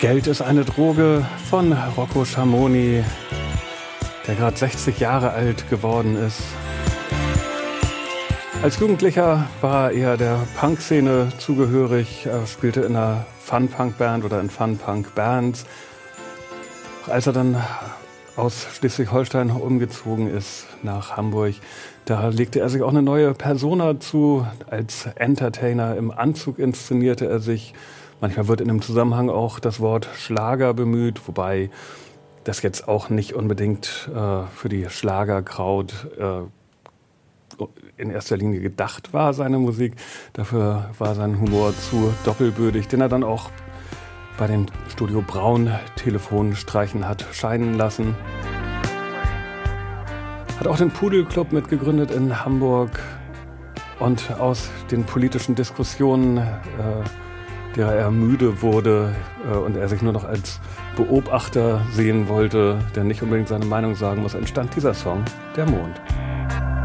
Geld ist eine Droge von Rocco Schamoni, der gerade 60 Jahre alt geworden ist. Als Jugendlicher war er eher der Punk-Szene zugehörig, er spielte in einer Fun-Punk-Band oder in Fun-Punk-Bands. Als er dann aus Schleswig-Holstein umgezogen ist nach Hamburg, da legte er sich auch eine neue Persona zu. Als Entertainer im Anzug inszenierte er sich. Manchmal wird in dem Zusammenhang auch das Wort Schlager bemüht, wobei das jetzt auch nicht unbedingt für die Schlagerkraut in erster Linie gedacht war, seine Musik. Dafür war sein Humor zu doppelbödig, den er dann auch bei den Studio Braun Telefonstreichen hat scheiden lassen. Hat auch den Pudelclub mitgegründet in Hamburg und aus den politischen Diskussionen, derer er müde wurde und er sich nur noch als Beobachter sehen wollte, der nicht unbedingt seine Meinung sagen muss, entstand dieser Song, Der Mond.